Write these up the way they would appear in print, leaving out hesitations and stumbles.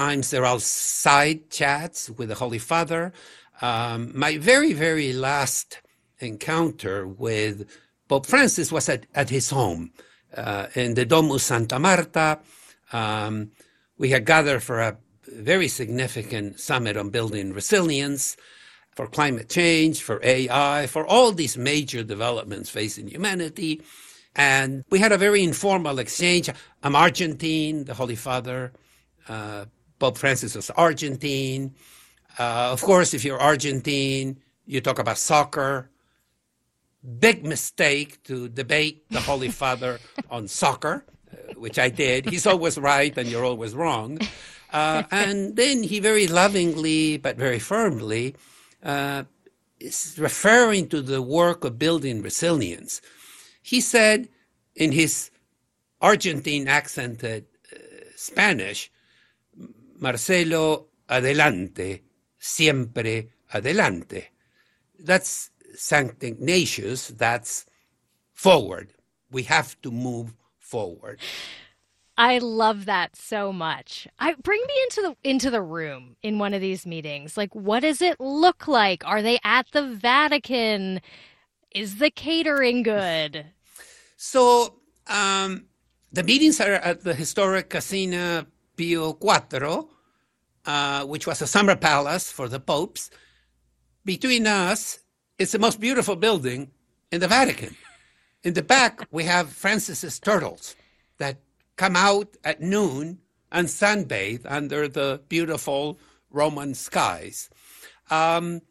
Sometimes they're all side chats with the Holy Father. My very, very last encounter with Pope Francis was at his home in the Domus Santa Marta. We had gathered for a very significant summit on building resilience, for climate change, for AI, for all these major developments facing humanity. And we had a very informal exchange. I'm Argentine, the Holy Father. Pope Francis was Argentine. Of course, if you're Argentine, you talk about soccer. Big mistake to debate the Holy Father on soccer, which I did. He's always right and you're always wrong. And then he very lovingly but very firmly is referring to the work of building resilience. He said in his Argentine accented Spanish, Marcelo, adelante, siempre adelante. That's Sancta Ignatius, that's forward. We have to move forward. I love that so much. Bring me into the room in one of these meetings. Like, what does it look like? Are they at the Vatican? Is the catering good? So the meetings are at the historic Casina Pio IV, which was a summer palace for the popes. Between us, it's the most beautiful building in the Vatican. In the back, we have Francis's turtles that come out at noon and sunbathe under the beautiful Roman skies. They're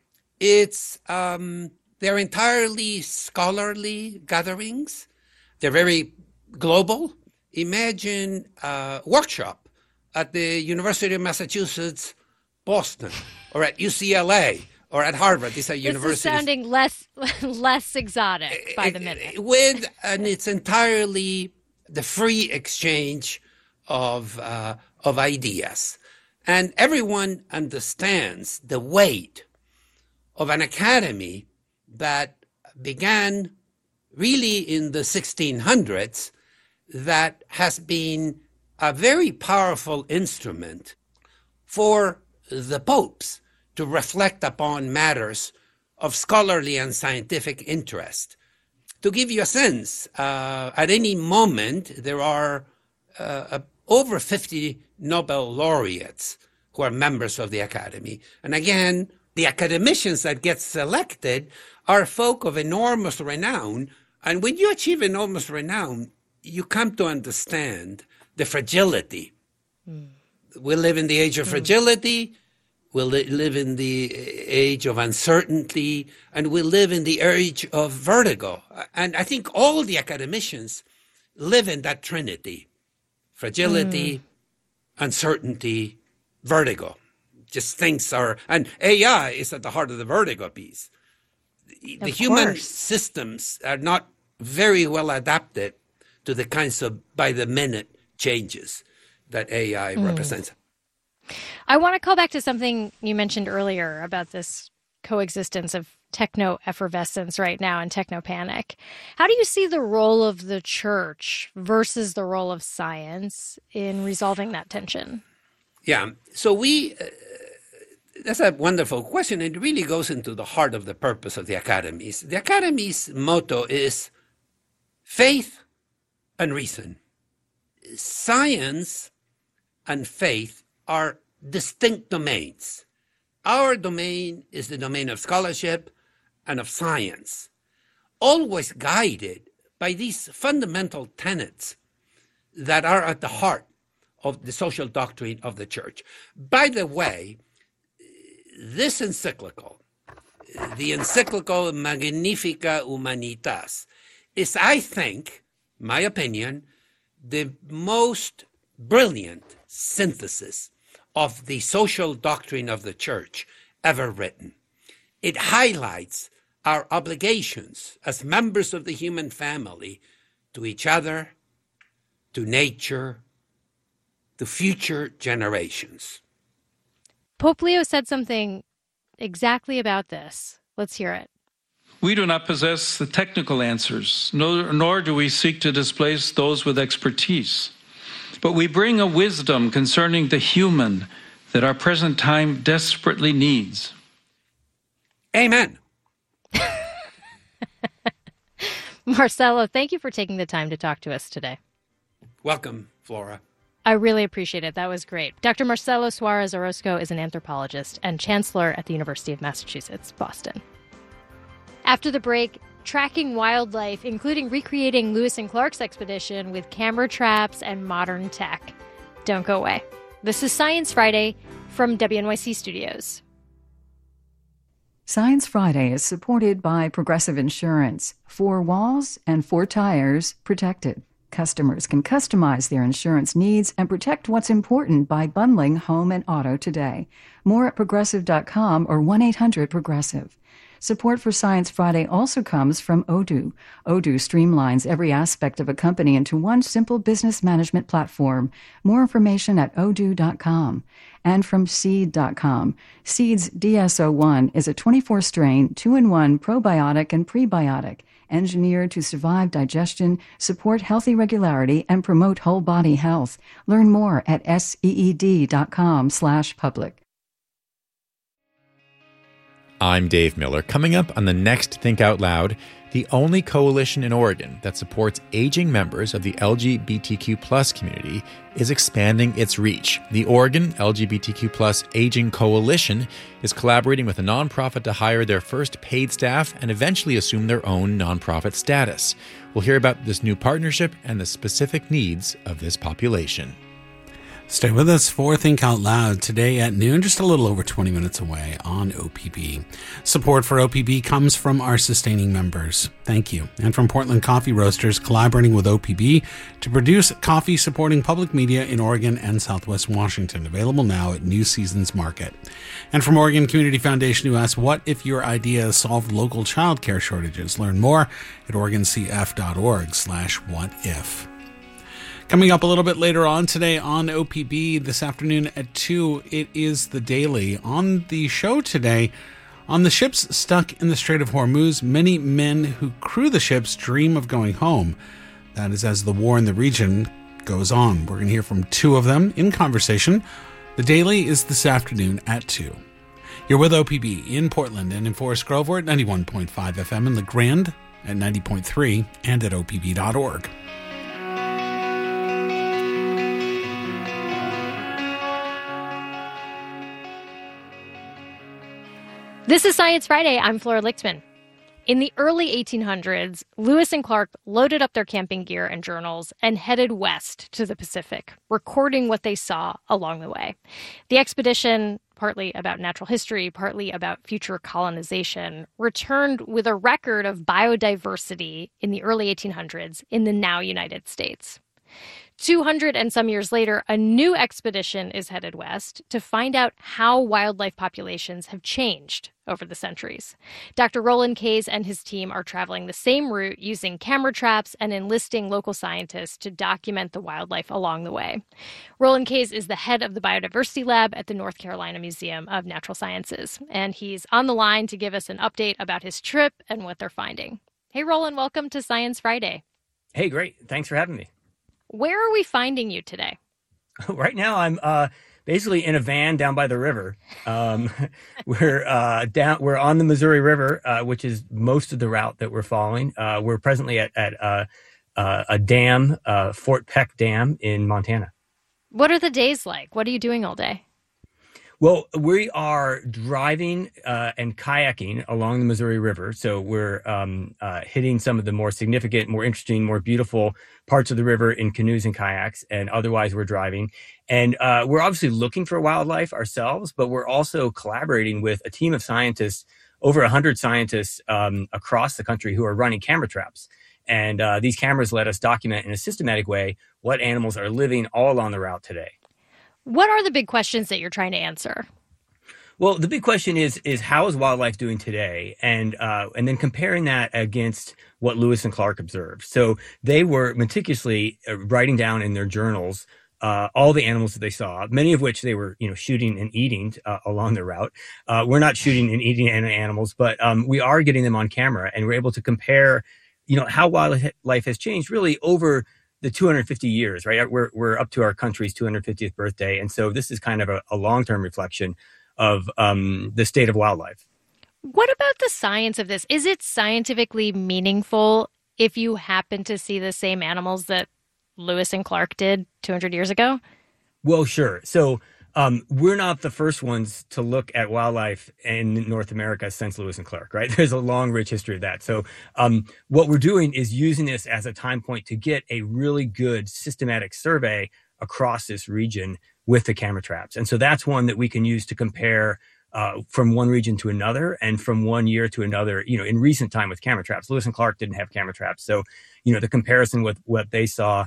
entirely scholarly gatherings. They're very global. Imagine a workshop at the University of Massachusetts, Boston, or at UCLA, or at Harvard. These are universities. This is sounding less exotic by the minute. And it's entirely the free exchange of ideas. And everyone understands the weight of an academy that began really in the 1600s, that has been a very powerful instrument for the popes to reflect upon matters of scholarly and scientific interest. To give you a sense, at any moment, there are over 50 Nobel laureates who are members of the Academy. And again, the academicians that get selected are folk of enormous renown. And when you achieve enormous renown, you come to understand the fragility. We live in the age of fragility. We live in the age of uncertainty, and we live in the age of vertigo. And I think all the academicians live in that trinity: fragility, uncertainty, vertigo. Just things are, and AI is at the heart of the vertigo piece. The human systems are not very well adapted to the kinds of by-the-minute changes that AI represents. I want to call back to something you mentioned earlier about this coexistence of techno-effervescence right now and techno-panic. How do you see the role of the church versus the role of science in resolving that tension? Yeah, so that's a wonderful question. It really goes into the heart of the purpose of the academies. The academy's motto is faith and reason. Science and faith are distinct domains. Our domain is the domain of scholarship and of science, always guided by these fundamental tenets that are at the heart of the social doctrine of the church. By the way, this encyclical, the encyclical Magnificat Humanitas, is, I think, my opinion, the most brilliant synthesis of the social doctrine of the church ever written. It highlights our obligations as members of the human family to each other, to nature, to future generations. Pope Leo said something exactly about this. Let's hear it. We do not possess the technical answers, nor do we seek to displace those with expertise. but we bring a wisdom concerning the human that our present time desperately needs. Amen. Marcelo, thank you for taking the time to talk to us today. Welcome, Flora. I really appreciate it. That was great. Dr. Marcelo Suarez Orozco is an anthropologist and chancellor at the University of Massachusetts, Boston. After the break, tracking wildlife, including recreating Lewis and Clark's expedition with camera traps and modern tech. Don't go away. This is Science Friday from WNYC Studios. Science Friday is supported by Progressive Insurance. 4 walls and 4 tires protected. Customers can customize their insurance needs and protect what's important by bundling home and auto today. More at Progressive.com or 1-800-PROGRESSIVE. Support for Science Friday also comes from Odoo. Odoo streamlines every aspect of a company into one simple business management platform. More information at odoo.com. And from Seed.com. Seed's DSO1 is a 24-strain, 2-in-1 probiotic and prebiotic, engineered to survive digestion, support healthy regularity, and promote whole body health. Learn more at seed.com/public. I'm Dave Miller. Coming up on the next Think Out Loud, the only coalition in Oregon that supports aging members of the LGBTQ+ community is expanding its reach. The Oregon LGBTQ+ Aging Coalition is collaborating with a nonprofit to hire their first paid staff and eventually assume their own nonprofit status. We'll hear about this new partnership and the specific needs of this population. Stay with us for Think Out Loud today at noon, just a little over 20 minutes away on OPB. Support for OPB comes from our sustaining members. Thank you. And from Portland Coffee Roasters, collaborating with OPB to produce coffee supporting public media in Oregon and Southwest Washington. Available now at New Seasons Market. And from Oregon Community Foundation, who asks, what if your ideas solved local childcare shortages? Learn more at OregonCF.org/whatif. Coming up a little bit later on today on OPB this afternoon at 2, it is The Daily. On the show today, on the ships stuck in the Strait of Hormuz, many men who crew the ships dream of going home. That is as the war in the region goes on. We're going to hear from 2 of them in conversation. The Daily is this afternoon at 2. You're with OPB in Portland and in Forest Grove. We're at 91.5 FM in La Grande, at 90.3, and at opb.org. This is Science Friday. I'm Flora Lichtman. In the early 1800s, Lewis and Clark loaded up their camping gear and journals and headed west to the Pacific, recording what they saw along the way. The expedition, partly about natural history, partly about future colonization, returned with a record of biodiversity in the early 1800s in the now United States. 200 and some years later, a new expedition is headed west to find out how wildlife populations have changed over the centuries. Dr. Roland Kays and his team are traveling the same route using camera traps and enlisting local scientists to document the wildlife along the way. Roland Kays is the head of the Biodiversity Lab at the North Carolina Museum of Natural Sciences, and he's on the line to give us an update about his trip and what they're finding. Hey, Roland, welcome to Science Friday. Hey, great. Thanks for having me. Where are we finding you today? Right now, I'm basically in a van down by the river. We're on the Missouri River, which is most of the route that we're following. We're presently at a dam, Fort Peck Dam in Montana. What are the days like? What are you doing all day? Well, we are driving and kayaking along the Missouri River. So we're hitting some of the more significant, more interesting, more beautiful parts of the river in canoes and kayaks. And otherwise, we're driving. And we're obviously looking for wildlife ourselves, but we're also collaborating with a team of scientists, over 100 scientists across the country who are running camera traps. And these cameras let us document in a systematic way what animals are living all along the route today. What are the big questions that you're trying to answer? Well, the big question is how is wildlife doing today? And then comparing that against what Lewis and Clark observed. So they were meticulously writing down in their journals all the animals that they saw, many of which they were, shooting and eating along the route. We're not shooting and eating any animals, but we are getting them on camera, and we're able to compare, how wildlife has changed really over the 250 years, right? We're up to our country's 250th birthday. And so this is kind of a long-term reflection of the state of wildlife. What about the science of this? Is it scientifically meaningful if you happen to see the same animals that Lewis and Clark did 200 years ago? Well, sure. So we're not the first ones to look at wildlife in North America since Lewis and Clark, right? There's a long, rich history of that. So what we're doing is using this as a time point to get a really good systematic survey across this region with the camera traps. And so that's one that we can use to compare from one region to another and from one year to another, in recent time with camera traps. Lewis and Clark didn't have camera traps. So, the comparison with what they saw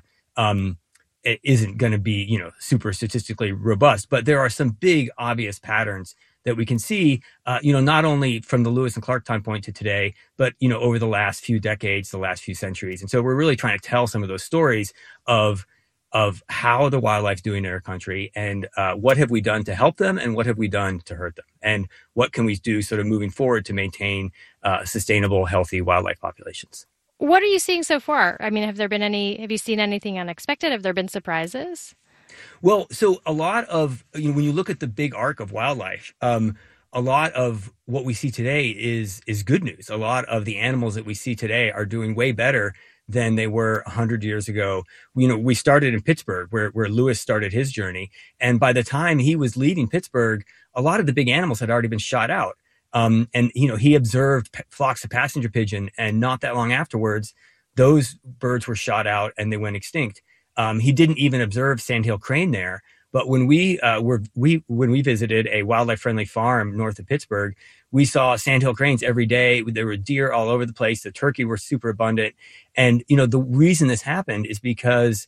it isn't going to be, super statistically robust, but there are some big obvious patterns that we can see, not only from the Lewis and Clark time point to today, but, over the last few decades, the last few centuries. And so we're really trying to tell some of those stories of how the wildlife's doing in our country and what have we done to help them and what have we done to hurt them and what can we do sort of moving forward to maintain sustainable, healthy wildlife populations. What are you seeing so far? I mean, have you seen anything unexpected? Have there been surprises? Well, so a lot of, when you look at the big arc of wildlife, a lot of what we see today is good news. A lot of the animals that we see today are doing way better than they were 100 years ago. We started in Pittsburgh where Lewis started his journey. And by the time he was leaving Pittsburgh, a lot of the big animals had already been shot out. And he observed flocks of passenger pigeon, and not that long afterwards, those birds were shot out and they went extinct. He didn't even observe sandhill crane there. But when we visited a wildlife-friendly farm north of Pittsburgh, we saw sandhill cranes every day. There were deer all over the place. The turkey were super abundant. And, the reason this happened is because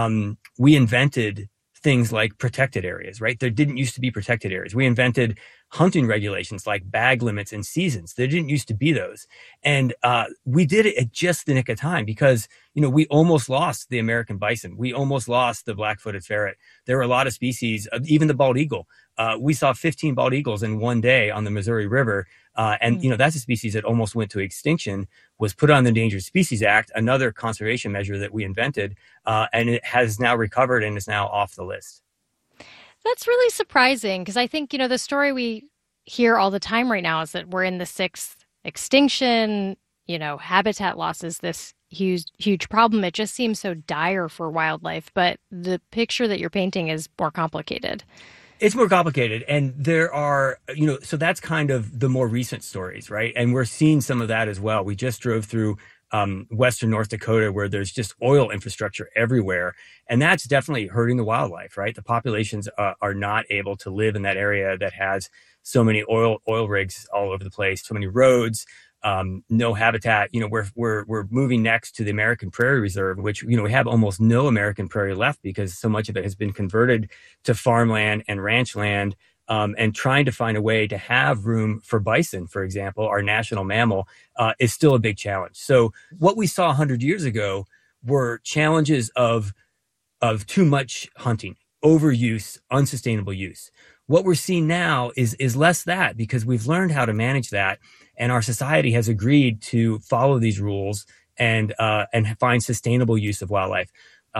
we invented things like protected areas, right? There didn't used to be protected areas. We invented hunting regulations like bag limits and seasons. There didn't used to be those. And we did it at just the nick of time because, we almost lost the American bison. We almost lost the black-footed ferret. There were a lot of species, even the bald eagle. We saw 15 bald eagles in one day on the Missouri River. And that's a species that almost went to extinction, was put on the Endangered Species Act, another conservation measure that we invented. And it has now recovered and is now off the list. That's really surprising because I think, the story we hear all the time right now is that we're in the sixth extinction, habitat loss is this huge problem. It just seems so dire for wildlife, but the picture that you're painting is more complicated. It's more complicated. And there are, so that's kind of the more recent stories, right? And we're seeing some of that as well. We just drove through western North Dakota where there's just oil infrastructure everywhere. And that's definitely hurting the wildlife, right? The populations are not able to live in that area that has so many oil rigs all over the place, so many roads, no habitat. We're moving next to the American Prairie Reserve, which, we have almost no American prairie left because so much of it has been converted to farmland and ranch land. And trying to find a way to have room for bison, for example, our national mammal, is still a big challenge. So what we saw 100 years ago were challenges of too much hunting, overuse, unsustainable use. What we're seeing now is less that because we've learned how to manage that. And our society has agreed to follow these rules and find sustainable use of wildlife.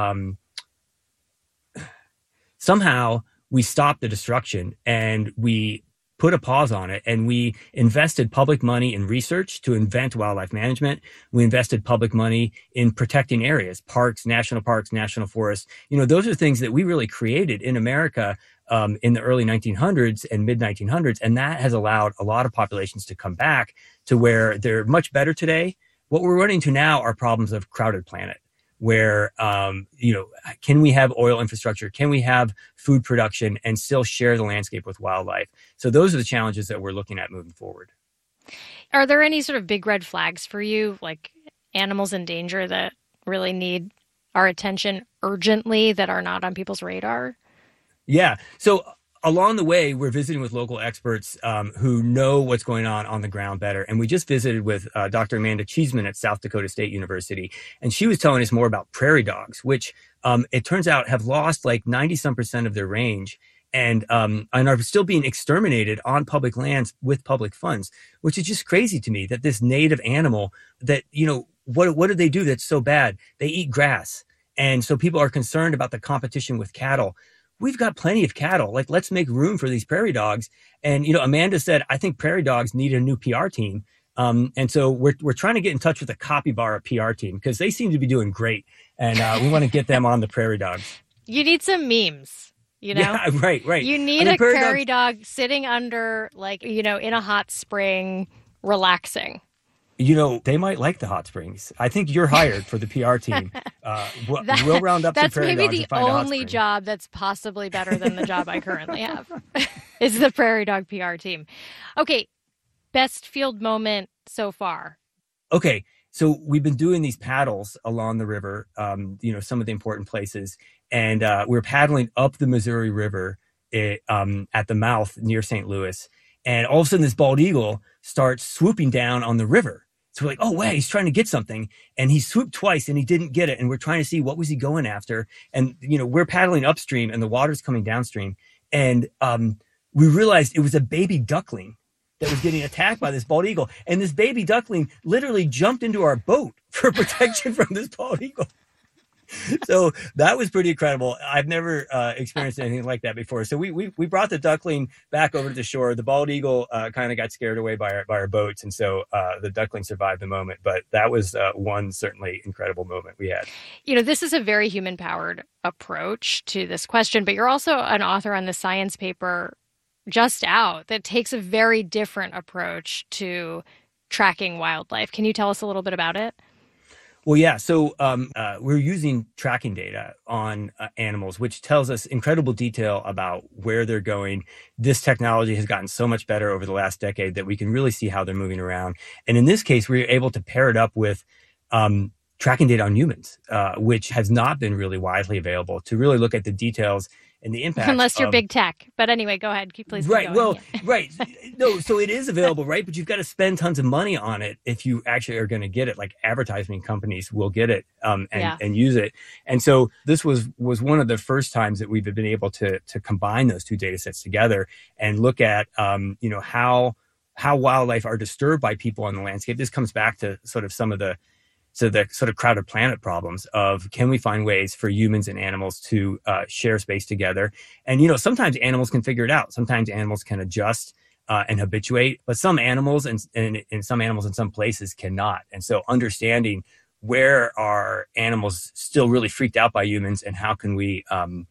Somehow we stopped the destruction and we put a pause on it, and we invested public money in research to invent wildlife management. We invested public money in protecting areas, parks, national forests. Those are things that we really created in America in the early 1900s and mid 1900s. And that has allowed a lot of populations to come back to where they're much better today. What we're running into now are problems of crowded planet, where, can we have oil infrastructure? Can we have food production and still share the landscape with wildlife? So those are the challenges that we're looking at moving forward. Are there any sort of big red flags for you, like animals in danger that really need our attention urgently that are not on people's radar? Yeah. So along the way, we're visiting with local experts who know what's going on the ground better. And we just visited with Dr. Amanda Cheeseman at South Dakota State University. And she was telling us more about prairie dogs, which it turns out have lost like 90% of their range and are still being exterminated on public lands with public funds, which is just crazy to me that this native animal that, what do they do that's so bad? They eat grass. And so people are concerned about the competition with cattle. We've got plenty of cattle. Like, let's make room for these prairie dogs. And, Amanda said, I think prairie dogs need a new PR team. And so we're trying to get in touch with the Capybara PR team because they seem to be doing great. And we want to get them on the prairie dogs. You need some memes, Yeah, right. You need a prairie dog sitting under, in a hot spring, relaxing. They might like the hot springs. I think you're hired for the PR team. We'll round up some prairie dogs and find a hot spring. That's maybe the only job that's possibly better than the job I currently have is the prairie dog PR team. Okay, best field moment so far. Okay, so we've been doing these paddles along the river, some of the important places, and we're paddling up the Missouri River at the mouth near St. Louis, and all of a sudden this bald eagle starts swooping down on the river. So we're like, oh, wait, he's trying to get something. And he swooped twice and he didn't get it. And we're trying to see what was he going after. And, we're paddling upstream and the water's coming downstream. And we realized it was a baby duckling that was getting attacked by this bald eagle. And this baby duckling literally jumped into our boat for protection from this bald eagle. So that was pretty incredible. I've never experienced anything like that before. So we brought the duckling back over to the shore. The bald eagle kind of got scared away by our boats. And so the duckling survived the moment. But that was one certainly incredible moment we had. This is a very human-powered approach to this question, but you're also an author on the science paper just out that takes a very different approach to tracking wildlife. Can you tell us a little bit about it? Well, yeah. So we're using tracking data on animals, which tells us incredible detail about where they're going. This technology has gotten so much better over the last decade that we can really see how they're moving around. And in this case, we were able to pair it up with tracking data on humans, which has not been really widely available to really look at the details and the impact. Unless you're big tech. But anyway, go ahead. Please keep right. going. Well, right. No, so it is available, right? But you've got to spend tons of money on it if you actually are going to get it. Like advertising companies will get it and use it. And so this was one of the first times that we've been able to combine those two data sets together and look at, how wildlife are disturbed by people on the landscape. This comes back to sort of the sort of crowded planet problems of, can we find ways for humans and animals to share space together? And, sometimes animals can figure it out. Sometimes animals can adjust and habituate, but some animals and some animals in some places cannot. And so understanding where are animals still really freaked out by humans and how can we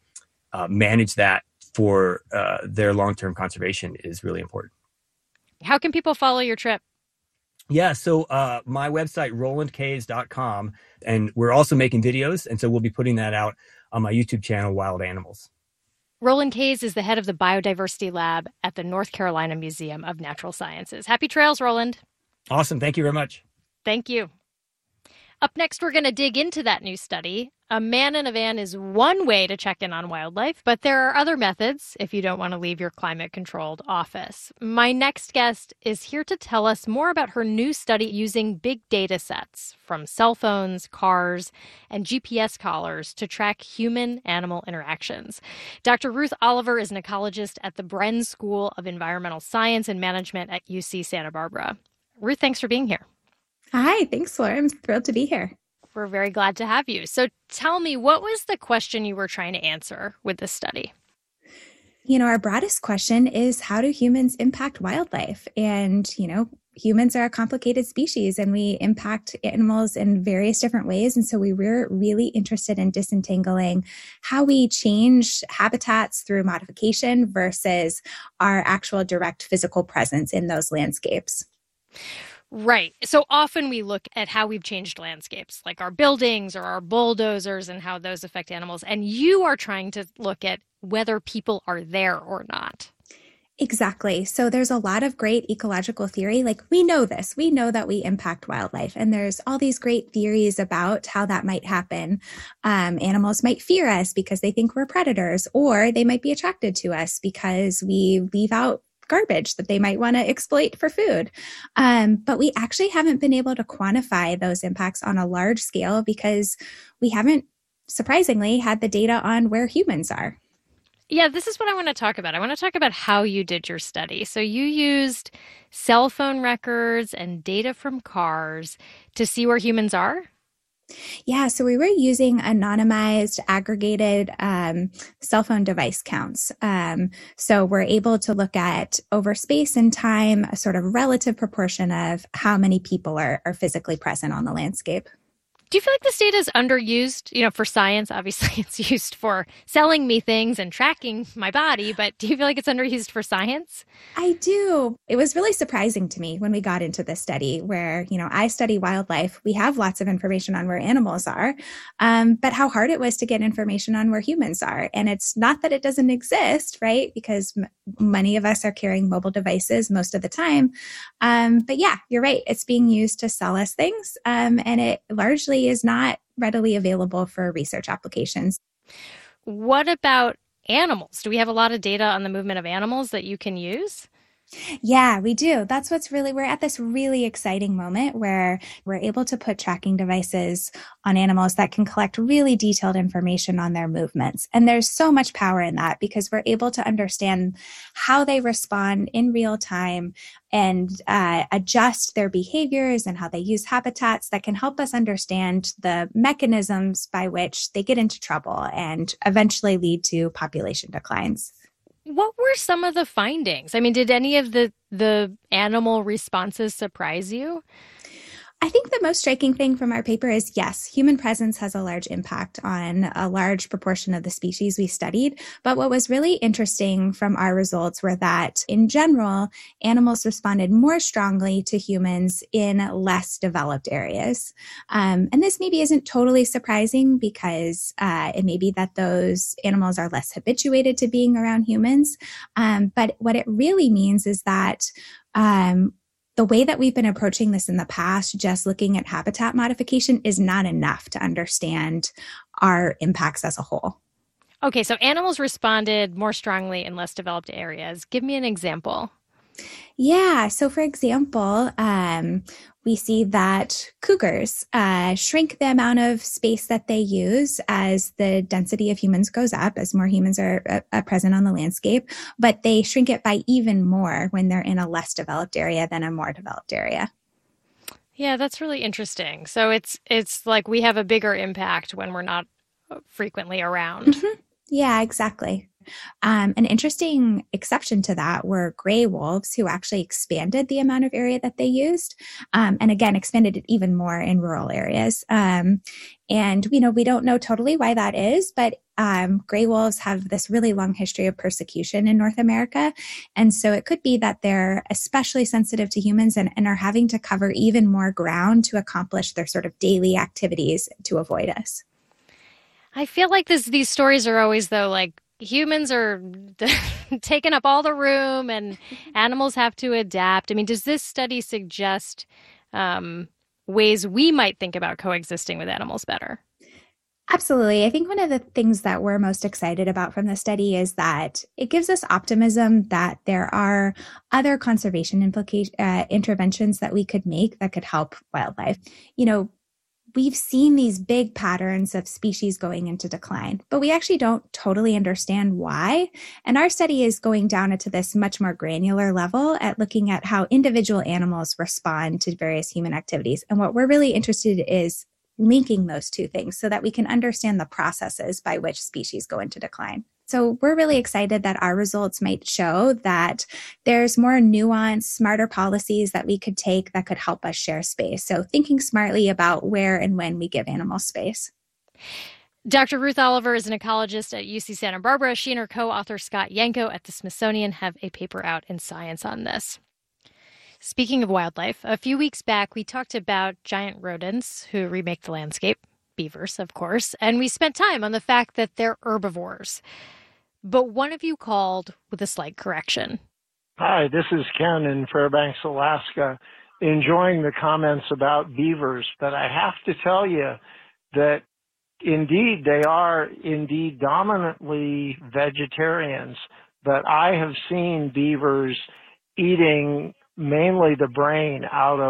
manage that for their long-term conservation is really important. How can people follow your trip? Yeah, so my website, RolandCays.com, and we're also making videos, and so we'll be putting that out on my YouTube channel, Wild Animals. Roland Kays is the head of the Biodiversity Lab at the North Carolina Museum of Natural Sciences. Happy trails, Roland. Awesome. Thank you very much. Thank you. Up next, we're going to dig into that new study. A man in a van is one way to check in on wildlife, but there are other methods if you don't want to leave your climate-controlled office. My next guest is here to tell us more about her new study using big data sets from cell phones, cars, and GPS collars to track human-animal interactions. Dr. Ruth Oliver is an ecologist at the Bren School of Environmental Science and Management at UC Santa Barbara. Ruth, thanks for being here. Hi, thanks, Laura. I'm thrilled to be here. We're very glad to have you. So tell me, what was the question you were trying to answer with this study? Our broadest question is, how do humans impact wildlife? And, humans are a complicated species and we impact animals in various different ways. And so we were really interested in disentangling how we change habitats through modification versus our actual direct physical presence in those landscapes. Right. So often we look at how we've changed landscapes, like our buildings or our bulldozers and how those affect animals. And you are trying to look at whether people are there or not. Exactly. So there's a lot of great ecological theory. Like, we know this. We know that we impact wildlife. And there's all these great theories about how that might happen. Animals might fear us because they think we're predators, or they might be attracted to us because we leave out garbage that they might want to exploit for food. But we actually haven't been able to quantify those impacts on a large scale because we haven't, surprisingly, had the data on where humans are. Yeah, this is what I want to talk about. I want to talk about how you did your study. So you used cell phone records and data from cars to see where humans are? Yeah, so we were using anonymized, aggregated cell phone device counts. So we're able to look at over space and time a sort of relative proportion of how many people are physically present on the landscape. Do you feel like this data is underused, for science? Obviously, it's used for selling me things and tracking my body, but do you feel like it's underused for science? I do. It was really surprising to me when we got into this study where, I study wildlife. We have lots of information on where animals are, but how hard it was to get information on where humans are. And it's not that it doesn't exist, right? Because many of us are carrying mobile devices most of the time. But yeah, you're right. It's being used to sell us things. And it largely is not readily available for research applications. What about animals? Do we have a lot of data on the movement of animals that you can use? Yeah, we do. That's we're at this really exciting moment where we're able to put tracking devices on animals that can collect really detailed information on their movements. And there's so much power in that because we're able to understand how they respond in real time and adjust their behaviors and how they use habitats that can help us understand the mechanisms by which they get into trouble and eventually lead to population declines. What were some of the findings? I mean, did any of the animal responses surprise you? I think the most striking thing from our paper is, yes, human presence has a large impact on a large proportion of the species we studied. But what was really interesting from our results were that, in general, animals responded more strongly to humans in less developed areas. And this maybe isn't totally surprising because it may be that those animals are less habituated to being around humans. But what it really means is that the way that we've been approaching this in the past, just looking at habitat modification, is not enough to understand our impacts as a whole. Okay, so animals responded more strongly in less developed areas. Give me an example. Yeah, so for example, we see that cougars shrink the amount of space that they use as the density of humans goes up, as more humans are present on the landscape, but they shrink it by even more when they're in a less developed area than a more developed area. Yeah, that's really interesting. So it's like we have a bigger impact when we're not frequently around. Mm-hmm. Yeah, exactly. An interesting exception to that were gray wolves, who actually expanded the amount of area that they used, and again, expanded it even more in rural areas. And, we don't know totally why that is, but gray wolves have this really long history of persecution in North America. And so it could be that they're especially sensitive to humans and are having to cover even more ground to accomplish their sort of daily activities to avoid us. I feel like these stories are always, though, like, humans are taking up all the room and animals have to adapt. I mean, does this study suggest ways we might think about coexisting with animals better? Absolutely. I think one of the things that we're most excited about from the study is that it gives us optimism that there are other conservation interventions that we could make that could help wildlife. We've seen these big patterns of species going into decline, but we actually don't totally understand why. And our study is going down into this much more granular level at looking at how individual animals respond to various human activities. And what we're really interested in is linking those two things so that we can understand the processes by which species go into decline. So we're really excited that our results might show that there's more nuanced, smarter policies that we could take that could help us share space. So thinking smartly about where and when we give animals space. Dr. Ruth Oliver is an ecologist at UC Santa Barbara. She and her co-author Scott Yanko at the Smithsonian have a paper out in Science on this. Speaking of wildlife, a few weeks back, we talked about giant rodents who remake the landscape, beavers, of course, and we spent time on the fact that they're herbivores. But one of you called with a slight correction. Hi, this is Ken in Fairbanks, Alaska, enjoying the comments about beavers, but I have to tell you that indeed they are dominantly vegetarians, but I have seen beavers eating mainly the brain out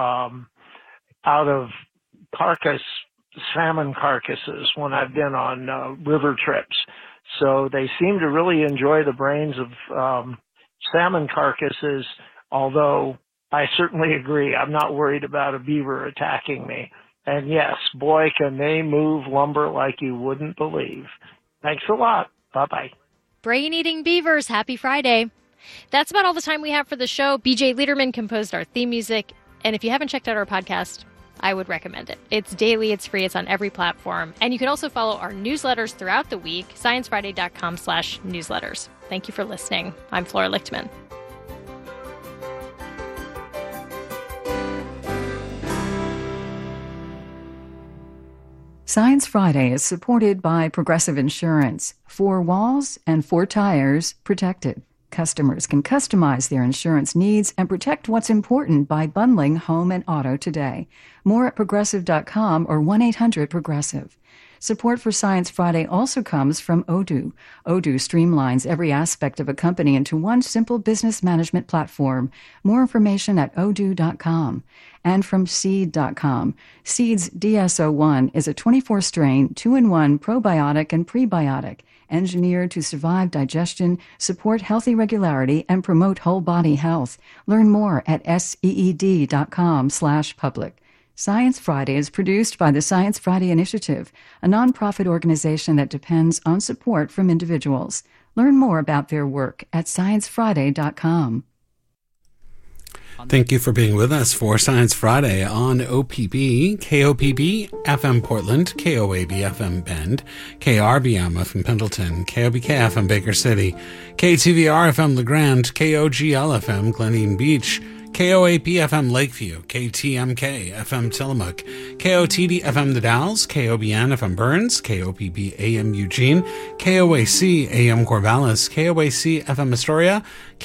of salmon carcasses when I've been on river trips. So they seem to really enjoy the brains of salmon carcasses, although I certainly agree I'm not worried about a beaver attacking me. And yes, boy, can they move lumber like you wouldn't believe. Thanks a lot. Bye-bye. Brain-eating beavers, happy Friday. That's about all the time we have for the show. BJ Liederman composed our theme music. And if you haven't checked out our podcast, I would recommend it. It's daily, it's free, it's on every platform. And you can also follow our newsletters throughout the week, sciencefriday.com/newsletters. Thank you for listening. I'm Flora Lichtman. Science Friday is supported by Progressive Insurance. 4 walls and 4 tires protected. Customers can customize their insurance needs and protect what's important by bundling home and auto today. More at Progressive.com or 1-800-PROGRESSIVE. Support for Science Friday also comes from Odoo. Odoo streamlines every aspect of a company into one simple business management platform. More information at odoo.com. And from Seed.com. Seed's DSO1 is a 24-strain, 2-in-1 probiotic and prebiotic, engineered to survive digestion, support healthy regularity, and promote whole body health. Learn more at seed.com/public. Science Friday is produced by the Science Friday Initiative, a nonprofit organization that depends on support from individuals. Learn more about their work at sciencefriday.com. Thank you for being with us for Science Friday on OPB, KOPB FM Portland, KOAB FM Bend, KRBM FM Pendleton, KOBK FM Baker City, KTVR FM LeGrand, KOGL FM Gleneen Beach, KOAP FM Lakeview, KTMK FM Tillamook, KOTD FM The Dalles, KOBN FM Burns, KOPB AM Eugene, KOAC AM Corvallis, KOAC FM Astoria,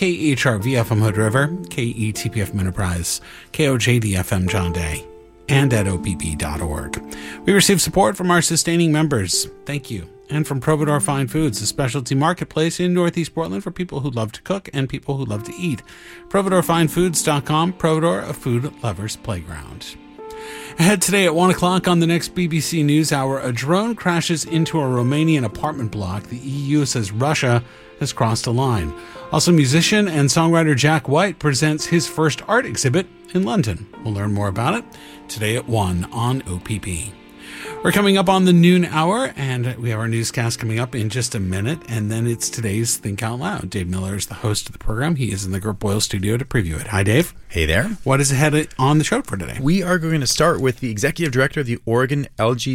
KHRV FM Hood River, KETP FM Enterprise, KOJD FM John Day, and at opb.org. We receive support from our sustaining members. Thank you. And from Providore Fine Foods, a specialty marketplace in Northeast Portland for people who love to cook and people who love to eat. ProvidoreFineFoods.com, Providore, a food lover's playground. Ahead today at 1 o'clock on the next BBC NewsHour, a drone crashes into a Romanian apartment block. The EU says Russia has crossed a line. Also, musician and songwriter Jack White presents his first art exhibit in London. We'll learn more about it today at 1 on OPB. We're coming up on the noon hour, and we have our newscast coming up in just a minute, and then it's today's Think Out Loud. Dave Miller is the host of the program. He is in the Gert Boyle studio to preview it. Hi, Dave. Hey there. What is ahead on the show for today? We are going to start with the executive director of the Oregon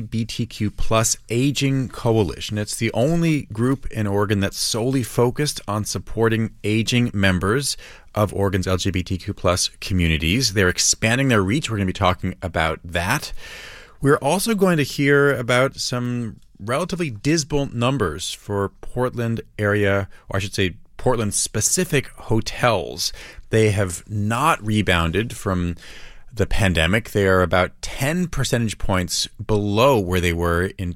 LGBTQ plus Aging Coalition. It's the only group in Oregon that's solely focused on supporting aging members of Oregon's LGBTQ plus communities. They're expanding their reach. We're going to be talking about that. We're also going to hear about some relatively dismal numbers for Portland area, or I should say Portland-specific hotels. They have not rebounded from the pandemic. They are about 10 percentage points below where they were in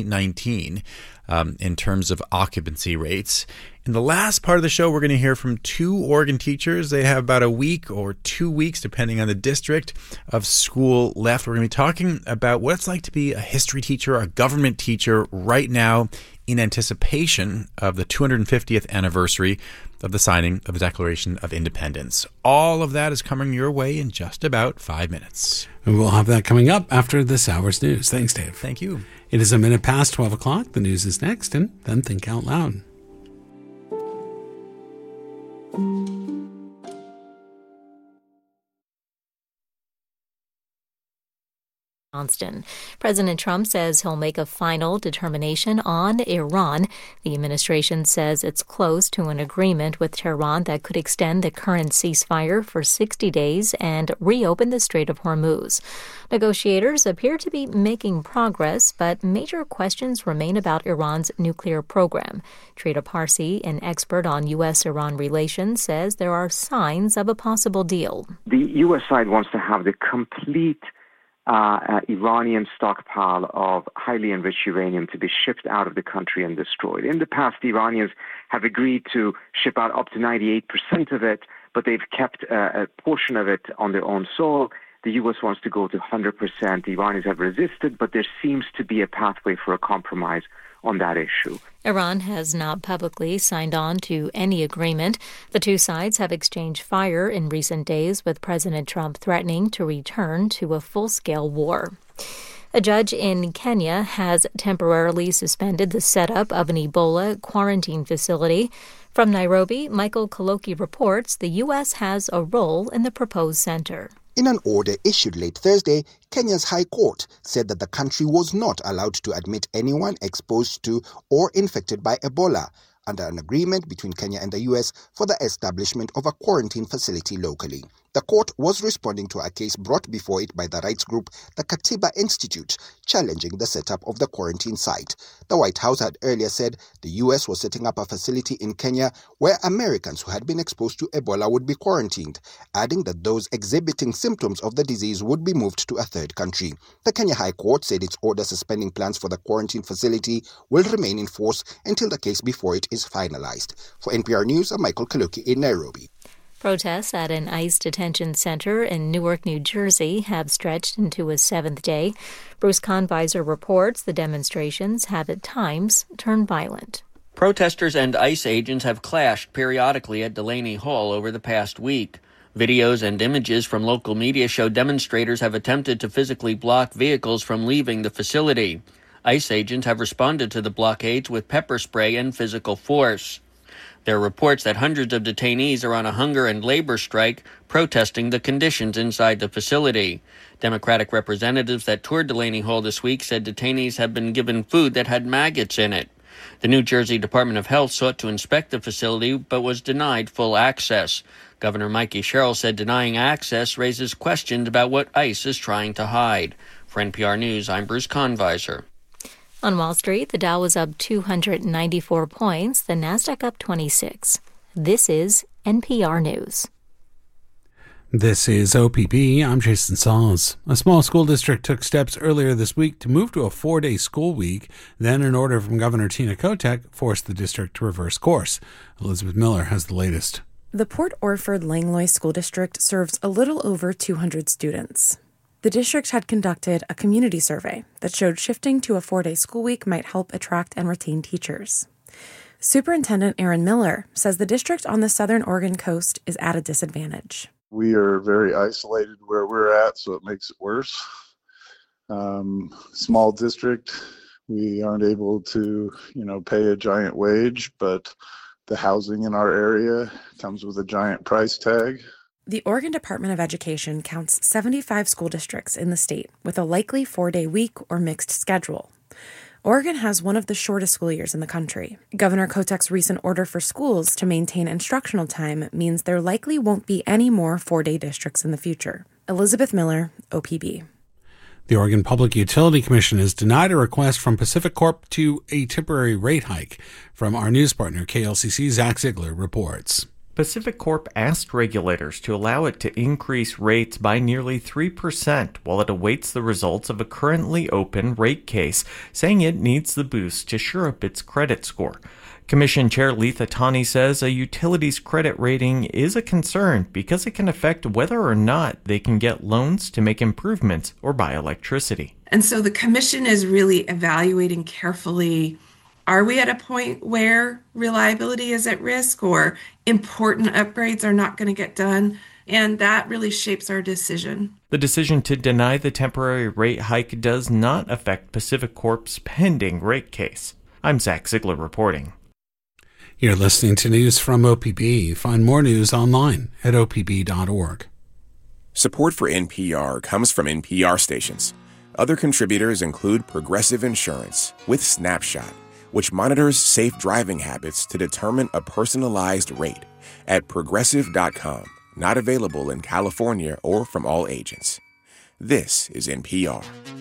2019 in terms of occupancy rates. In the last part of the show, we're going to hear from 2 Oregon teachers. They have about a week or 2 weeks, depending on the district, of school left. We're going to be talking about what it's like to be a history teacher, a government teacher right now in anticipation of the 250th anniversary of the signing of the Declaration of Independence. All of that is coming your way in just about 5 minutes. And we'll have that coming up after this hour's news. Thanks, Dave. Thank you. It is a minute past 12 o'clock. The news is next, and then Think Out Loud. Johnston. President Trump says he'll make a final determination on Iran. The administration says it's close to an agreement with Tehran that could extend the current ceasefire for 60 days and reopen the Strait of Hormuz. Negotiators appear to be making progress, but major questions remain about Iran's nuclear program. Trita Parsi, an expert on U.S.-Iran relations, says there are signs of a possible deal. The U.S. side wants to have the complete Iranian stockpile of highly enriched uranium to be shipped out of the country and destroyed. In the past, the Iranians have agreed to ship out up to 98% of it, but they've kept a portion of it on their own soil. The U.S. wants to go to 100%. The Iranians have resisted, but there seems to be a pathway for a compromise on that issue. Iran has not publicly signed on to any agreement. The two sides have exchanged fire in recent days, with President Trump threatening to return to a full-scale war. A judge in Kenya has temporarily suspended the setup of an Ebola quarantine facility. From Nairobi, Michael Kaloki reports the U.S. has a role in the proposed center. In an order issued late Thursday, Kenya's High Court said that the country was not allowed to admit anyone exposed to or infected by Ebola under an agreement between Kenya and the U.S. for the establishment of a quarantine facility locally. The court was responding to a case brought before it by the rights group, the Katiba Institute, challenging the setup of the quarantine site. The White House had earlier said the U.S. was setting up a facility in Kenya where Americans who had been exposed to Ebola would be quarantined, adding that those exhibiting symptoms of the disease would be moved to a third country. The Kenya High Court said its order suspending plans for the quarantine facility will remain in force until the case before it is finalized. For NPR News, I'm Michael Kaluki in Nairobi. Protests at an ICE detention center in Newark, New Jersey have stretched into a seventh day. Bruce Conviser reports the demonstrations have at times turned violent. Protesters and ICE agents have clashed periodically at Delaney Hall over the past week. Videos and images from local media show demonstrators have attempted to physically block vehicles from leaving the facility. ICE agents have responded to the blockades with pepper spray and physical force. There are reports that hundreds of detainees are on a hunger and labor strike, protesting the conditions inside the facility. Democratic representatives that toured Delaney Hall this week said detainees have been given food that had maggots in it. The New Jersey Department of Health sought to inspect the facility, but was denied full access. Governor Mikey Sherrill said denying access raises questions about what ICE is trying to hide. For NPR News, I'm Bruce Conviser. On Wall Street, the Dow was up 294 points, the Nasdaq up 26. This is NPR News. This is OPB. I'm Jason Sawes. A small school district took steps earlier this week to move to a 4-day school week. Then an order from Governor Tina Kotek forced the district to reverse course. Elizabeth Miller has the latest. The Port Orford Langlois School District serves a little over 200 students. The district had conducted a community survey that showed shifting to a 4-day school week might help attract and retain teachers. Superintendent Aaron Miller says the district on the southern Oregon coast is at a disadvantage. We are very isolated where we're at, so it makes it worse. Small district, we aren't able to, pay a giant wage, but the housing in our area comes with a giant price tag. The Oregon Department of Education counts 75 school districts in the state with a likely 4-day week or mixed schedule. Oregon has one of the shortest school years in the country. Governor Kotek's recent order for schools to maintain instructional time means there likely won't be any more 4-day districts in the future. Elizabeth Miller, OPB. The Oregon Public Utility Commission has denied a request from Pacific Corp to a temporary rate hike. From our news partner, KLCC, Zach Ziegler reports. Pacific Corp asked regulators to allow it to increase rates by nearly 3% while it awaits the results of a currently open rate case, saying it needs the boost to shore up its credit score. Commission Chair Letha Tawney says a utility's credit rating is a concern because it can affect whether or not they can get loans to make improvements or buy electricity. And so the commission is really evaluating carefully, are we at a point where reliability is at risk or important upgrades are not going to get done? And that really shapes our decision. The decision to deny the temporary rate hike does not affect Pacific Corp's pending rate case. I'm Zach Ziegler reporting. You're listening to news from OPB. Find more news online at opb.org. Support for NPR comes from NPR stations. Other contributors include Progressive Insurance with Snapshot, which monitors safe driving habits to determine a personalized rate at progressive.com. Not available in California or from all agents. This is NPR.